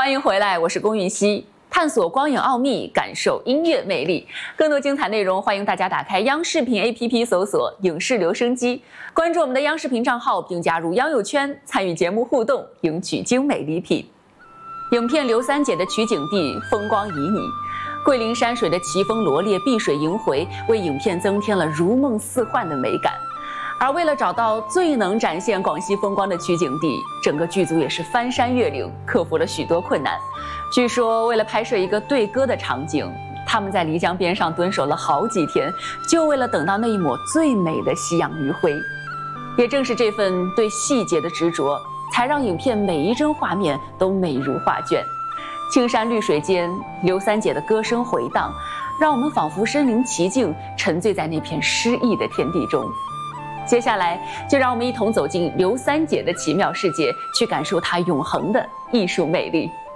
欢迎回来，我是龚云熙，探索光影奥秘，感受音乐魅力。更多精彩内容，欢迎大家打开央视频 APP 搜索“影视留声机”，关注我们的央视频账号，并加入央友圈，参与节目互动，赢取精美礼品。影片《刘三姐》的取景地风光旖旎，桂林山水的奇峰罗列、碧水萦回，为影片增添了如梦似幻的美感。而为了找到最能展现广西风光的取景地，整个剧组也是翻山越岭，克服了许多困难。据说，为了拍摄一个对歌的场景，他们在漓江边上蹲守了好几天，就为了等到那一抹最美的夕阳余晖。也正是这份对细节的执着，才让影片每一帧画面都美如画卷。青山绿水间，刘三姐的歌声回荡，让我们仿佛身临其境，沉醉在那片诗意的天地中。接下来，就让我们一同走进刘三姐的奇妙世界，去感受她永恒的艺术魅力。